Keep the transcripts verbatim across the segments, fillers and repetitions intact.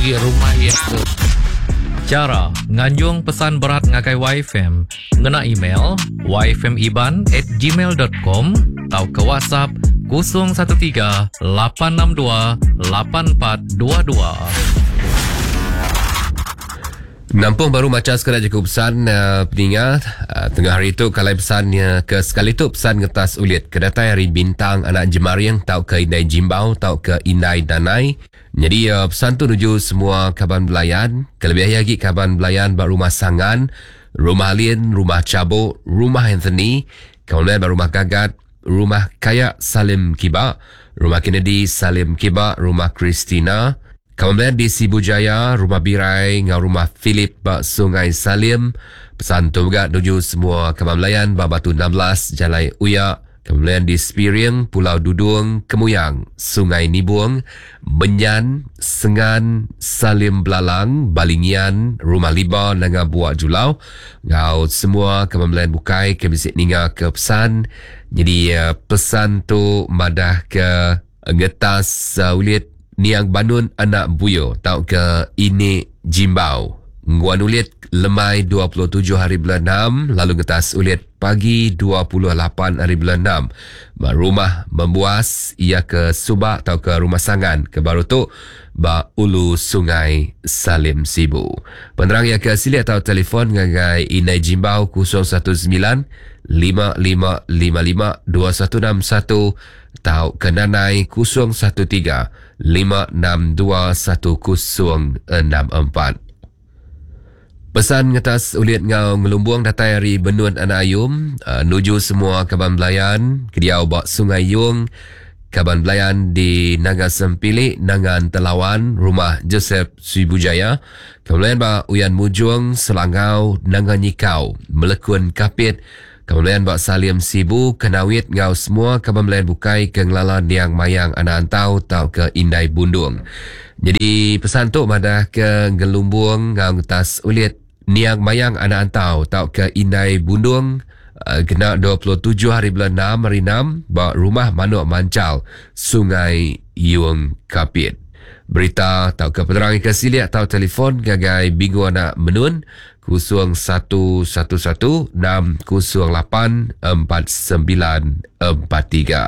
pergi rumah ya tu. Cara nganjung pesan berat ngakai Y F M ngena email y f m iban at gmail dot com atau ke WhatsApp kosong satu tiga lapan enam dua lapan empat dua dua. Nampung baru macam sekadar je pesan uh, peningat uh, tengah hari itu kalau pesannya ke sekali itu pesan ngetas ulit kedatai hari bintang anak jemariang tau ke Indai Jimbau tau ke Indai Danai. Jadi uh, pesan tu tuju semua kaban belayan, kelebih lagi kaban belayan bak rumah Sangan, rumah Lin, rumah Cabo, rumah Anthony, kemudian bak rumah Gagat, rumah Kayak Salim Kiba, rumah Kennedy Salim Kiba, rumah Christina. Kemudian di Sibujaya, rumah Birai, ngau rumah Philip bak Sungai Salim. Pesan tu juga tuju semua kaban belayan bak Batu enam belas, Jalai Uyak. Kemudian di Spiring, Pulau Dudung, Kemuyang, Sungai Nibung, Benyan, Sengan, Salim Belalang, Balingian, Rumah Liba, Nanga Buak Julau. Ngau semua kaban belayan bukai ke bisik ninga ke pesan. Jadi uh, pesan tu madah ke ngetas uh, ulit Niang Banun anak buyo tau ke ini Jimbau. Nguan ulit lemai dua puluh tujuh hari bulan enam, lalu ngetas ulit pagi dua puluh lapan hari bulan enam. Ba rumah membuas ia ke Subak tau ke rumah Sangan ke baru tu ba ulu Sungai Salim Sibu. Penerang ia ke sili atau telefon ngagai Inai Jimbau kosong satu sembilan lima lima lima lima dua satu enam satu tau ke Nanai kosong satu tiga lima enam dua satu kosong enam empat. Pesan ngetas ulit ngau ngelumbung datai hari Benun Anak Ayum uh, nuju semua kaban belayan kediau bak Sungai Yung, kaban belayan di Naga Sempilik, Nangan Telawan, rumah Joseph Sibujaya, kemudian bak Uyan Mujung, Selangau, Nangan Nyikau, Melekun Kapit, kemudian bak Salim Sibu, Kenawit ngau semua kaban belayan bukai ke ngelalan yang mayang anak antau tau ke Indai Bundung. Jadi pesan tu madah ke ngelumbung ngau ngetas ulit niang mayang anak antau tau ke Indai Bundung uh, kena dua puluh tujuh hari bulan enam hari enam bak rumah Manuk Mancal, Sungai Yung Kapit. Berita tau ke penerang ke sili atau telefon gagai Bingu Anak Menun kosong satu satu satu enam kosong lapan empat sembilan empat tiga.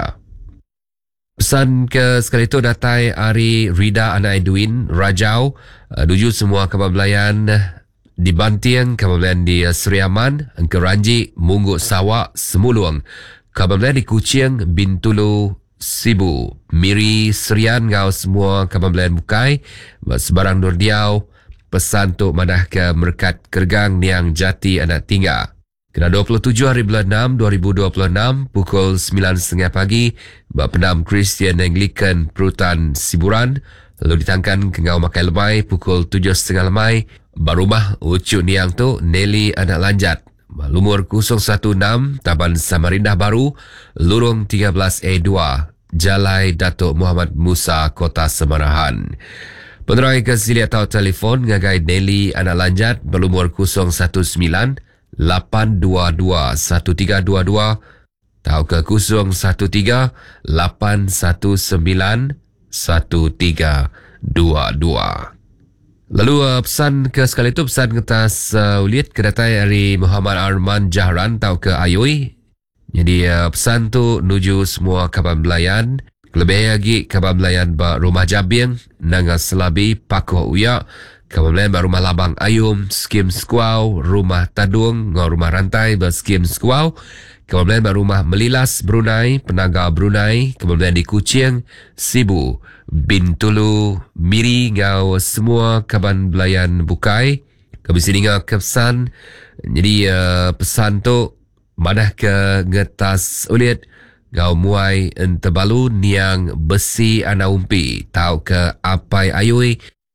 Pesan ke sekali itu datai Ari Rida Anak Edwin Rajau uh, tuju semua kaban belayan di Bantiang, kaban belayan di uh, Seriaman, Keranji, Mungguk Sawak, Semulung, kaban belayan di Kuching, Bintulu, Sibu, Miri, Serian ngau semua kaban belayan bukai sebarang Nordiau. Pesan tu madah ke Merkat Kergang Niang Jati Anak Tingga. Kena dua puluh tujuh hari bulan enam dua ribu dua puluh enam pukul sembilan tiga puluh pagi bak Penam Christian Anglican Perutan Siburan, lalu ditangkan ke ngau makai lemai pukul tujuh tiga puluh lemai bak rumah ucu niang tu Nelly Anak Lanjat, lumur kosong satu enam Taban Samarindah Baru, Lurung tiga belas A dua, Jalai Datuk Muhammad Musa, Kota Semarahan. Penerangan ke sili atau telefon ngagai Nelly Anak Lanjat berumur kosong satu sembilan lapan dua dua satu tiga dua dua atau ke kosong satu tiga lapan satu sembilan satu tiga dua dua. Lalu uh, pesan ke sekali itu pesan kertas uh, ulit kedatai hari Muhammad Arman Jahran tau ke Ayui. Jadi uh, pesan tu nuju semua kaban belayan. Lebih lagi kaban belayan bak rumah Jabing, Nanga Selabi, Pakuh Uyak, kaban belayan bak rumah Labang Ayum, Skim Squaw, rumah Tadung, ngau rumah Rantai bak Skim Squaw, kaban belayan bak rumah Melilas Brunei, Penaga Brunei, kaban belayan di Kuching, Sibu, Bintulu, Miri, ngau semua kaban belayan bukai. Kami sini ngau ke pesan. Jadi uh, pesan tu madah ke ngetas ulit ngau muai entebalu niang besi ana umpi tau ke apai ayui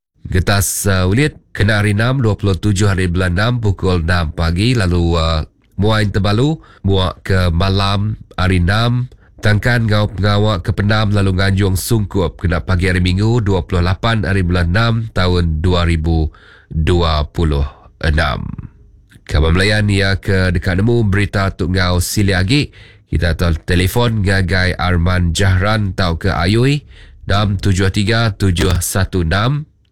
getas uh, ulit kena hari enam dua puluh tujuh hari bulan enam pukul enam pagi, lalu uh, muai entebalu muak ke malam hari enam tangkan ngau pengawak ke Penam lalu nganjung sungkup kena pagi hari Minggu dua puluh lapan hari bulan enam tahun dua ribu dua puluh enam. Kabar melayan ia ke dekat nemu berita tuk ngau sili lagi. Kita tahu telefon gagai Arman Jahran tau ke Ayui dalam tujuh tiga tujuh satu enam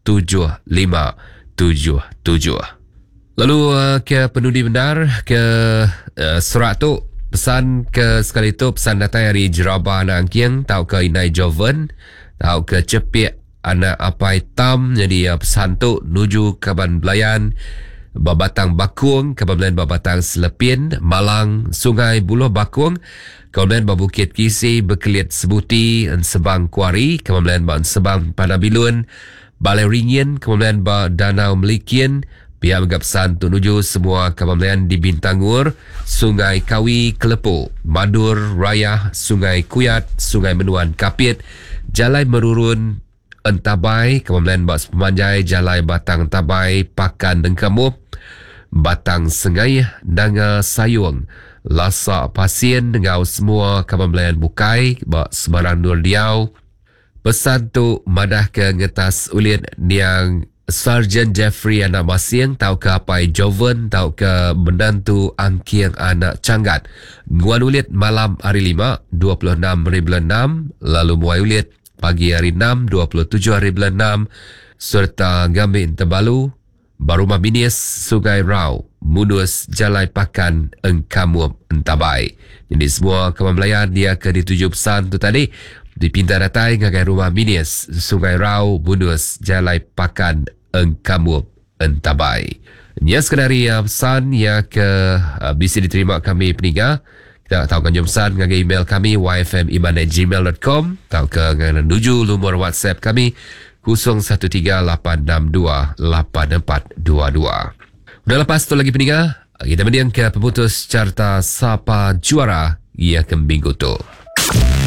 tujuh lima tujuh tujuh. Lalu uh, ke penundi benar ke uh, surat tu pesan ke sekali tu pesan datang dari Jeraba anak Angkiang tau ke Inai Joven tau ke Cepik anak Apai Tam. Jadi uh, pesan tu nuju Kaban Belayan Babatang Bakung, Kaban Babatang Selepin, Malang, Sungai Buloh Bakung, Kaban Babukit Kisi, Berkelit Sebuti, Sebang Kuari, Kaban Ba Sebang Panabilun, Balai Ringin, Kaban Ba Danau Melikian. Pihak menggapsan untuk nuju semua Kaban di Bintangur, Sungai Kawi, Kelepo, Madur, Raya, Sungai Kuyat, Sungai Menuan Kapit, Jalai Merurun, Entabai, Kaban Bas Pemanjai, Jalai Batang Tabai, Pakan Dengkamup, Batang Sengai, Nanga Sayung, Lasak Pasien, Ngau semua Kaban Bukai, Bak Sebarang Nur Diau. Pesan tu madah ke ngetas ulit yang Sarjan Jeffrey anak Masiang tau ke Apai Joven tau ke menantu Angkiang anak Canggat. Nguan ulit malam hari lima, dua puluh enam hari bulan enam, lalu muai ulit pagi hari enam, dua puluh tujuh hari bulan enam, serta Gambin Tebalu, Barumah Binis, Sungai Rau, Munus, Jalai Pakan, Engkamup, Entabai. Jadi semua Kaban Belayan dia ke dituju pesan tu tadi. Di pintar datai ngagai Rumah Binis, Sungai Rau, Munus, Jalai Pakan, Engkamup, Entabai. Ini sekadari uh, pesan yang ke uh, bisa diterima kami peniaga. Kita tahu kan pesan ngagai email kami y f m iban at gmail dot com. Tahu ke ngagai nuju lumur WhatsApp kami kosong satu tiga lapan enam dua lapan empat dua dua. Udah lepas tu lagi peniaga, kita mendiang ke pemutus carta Sapa Juara ia ke minggu tu.